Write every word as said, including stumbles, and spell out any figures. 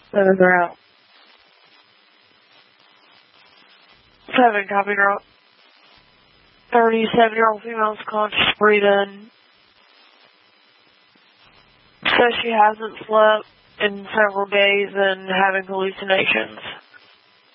Those are out. Seven, copy girl. thirty-seven-year-old female is conscious, breathing. Says she hasn't slept in several days and having hallucinations.